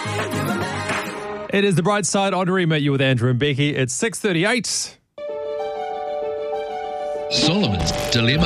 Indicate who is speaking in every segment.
Speaker 1: It is The Bright Side on Remit. You with Andrew and Becky. It's 6:38.
Speaker 2: Solomon's Dilemma.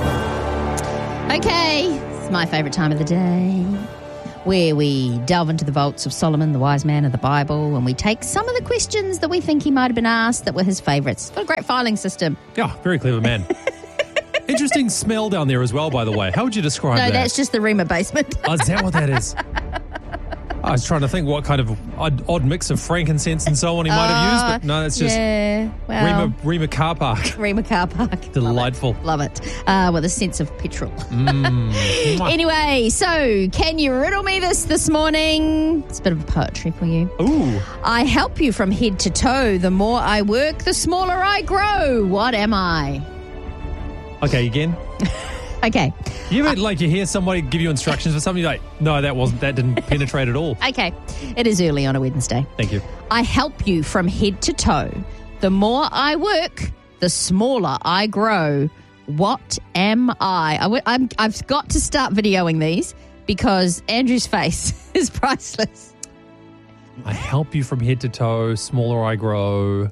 Speaker 3: Okay, it's my favourite time of the day, where we delve into the vaults of Solomon, the wise man of the Bible, and we take some of the questions that we think he might have been asked that were his favourites. Got a great filing system.
Speaker 1: Yeah, very clever man. Interesting smell down there as well, by the way. How would you describe that?
Speaker 3: No, that's just the Rima basement.
Speaker 1: Oh, is that what that is? I was trying to think what kind of odd mix of frankincense and so on he might have used, but no, it's just Rima car park.
Speaker 3: Rima car park.
Speaker 1: Delightful.
Speaker 3: Love it. With a sense of petrol. Anyway, so can you riddle me this morning? It's a bit of poetry for you.
Speaker 1: Ooh.
Speaker 3: I help you from head to toe. The more I work, the smaller I grow. What am I?
Speaker 1: Okay, again.
Speaker 3: Okay.
Speaker 1: You ever you hear somebody give you instructions for something, you're like, no, that didn't penetrate at all.
Speaker 3: Okay. It is early on a Wednesday.
Speaker 1: Thank you.
Speaker 3: I help you from head to toe. The more I work, the smaller I grow. What am I? I've got to start videoing these because Andrew's face is priceless.
Speaker 1: I help you from head to toe, smaller I grow.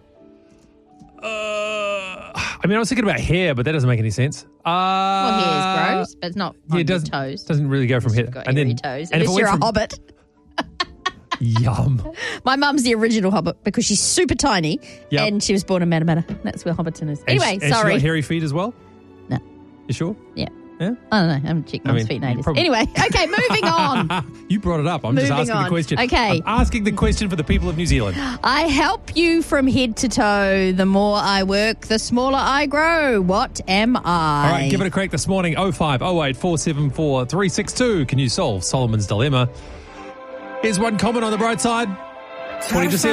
Speaker 1: I was thinking about hair, but that doesn't make any sense.
Speaker 3: Well, hair is gross, but it's not on your toes.
Speaker 1: Doesn't really go from
Speaker 3: You've
Speaker 1: head.
Speaker 3: got hairy toes.
Speaker 1: And
Speaker 3: Unless you're a hobbit.
Speaker 1: Yum.
Speaker 3: My mum's the original hobbit because she's super tiny and she was born in Matamata. That's where Hobbiton is. Anyway,
Speaker 1: and
Speaker 3: sorry.
Speaker 1: she got hairy feet as well?
Speaker 3: No.
Speaker 1: You sure?
Speaker 3: Yeah.
Speaker 1: Yeah?
Speaker 3: I don't know. I haven't checked mum's feet in ages. Anyway, okay, moving on.
Speaker 1: You brought it up. I'm just asking the question.
Speaker 3: Okay.
Speaker 1: I'm asking the question for the people of New Zealand.
Speaker 3: I help you from head to toe. The more I work, the smaller I grow. What am I?
Speaker 1: All right, give it a crack this morning. 0508 474 362. Can you solve Solomon's Dilemma? Here's one comment on the bright side. 20 to 7.